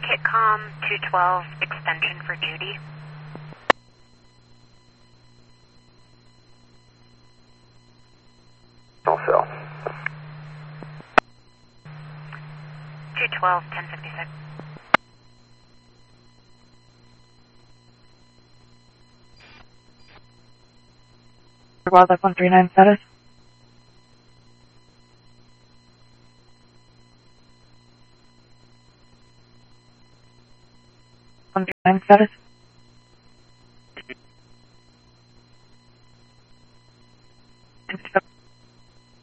Kitcom 212 extension for Judy. Also. 212 1056. Wildlife 139 status. 139 status.